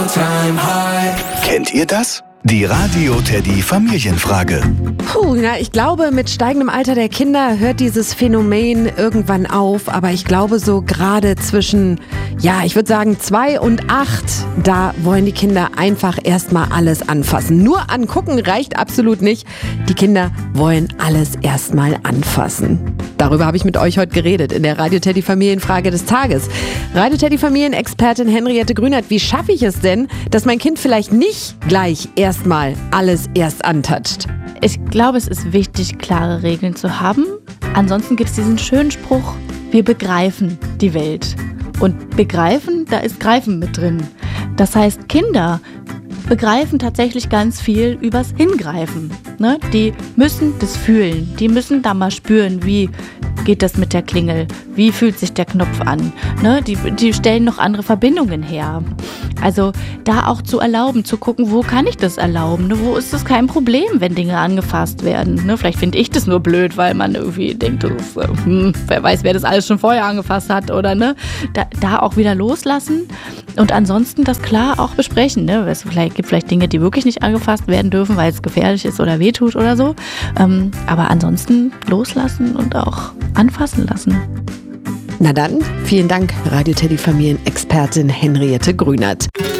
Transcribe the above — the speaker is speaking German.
all-time high. Kennt ihr das? Die Radio Teddy Familienfrage. Ich glaube, mit steigendem Alter der Kinder hört dieses Phänomen irgendwann auf. Aber ich glaube, so gerade zwischen, ich würde sagen 2 und 8, da wollen die Kinder einfach erstmal alles anfassen. Nur angucken reicht absolut nicht. Die Kinder wollen alles erstmal anfassen. Darüber habe ich mit euch heute geredet in der Radio Teddy Familienfrage des Tages. Radio Teddy Familienexpertin Henriette Grünert, wie schaffe ich es denn, dass mein Kind vielleicht nicht gleich erstmal alles erst antatscht? Ich glaube, es ist wichtig, klare Regeln zu haben. Ansonsten gibt es diesen schönen Spruch, wir begreifen die Welt. Und begreifen, da ist Greifen mit drin. Das heißt, Kinder begreifen tatsächlich ganz viel übers Hingreifen. Ne? Die müssen das fühlen. Die müssen da mal spüren, wie geht das mit der Klingel? Wie fühlt sich der Knopf an? Ne? Die stellen noch andere Verbindungen her. Also da auch zu erlauben, zu gucken, wo kann ich das erlauben? Ne? Wo ist das kein Problem, wenn Dinge angefasst werden? Ne? Vielleicht finde ich das nur blöd, weil man irgendwie denkt, wer weiß, wer das alles schon vorher angefasst hat. Oder ne? Da auch wieder loslassen und ansonsten das klar auch besprechen. Ne? Es gibt vielleicht Dinge, die wirklich nicht angefasst werden dürfen, weil es gefährlich ist oder wehtut oder so. Aber ansonsten loslassen und auch anfassen lassen. Na dann, vielen Dank, Radio Teddy Familienexpertin Henriette Grünert.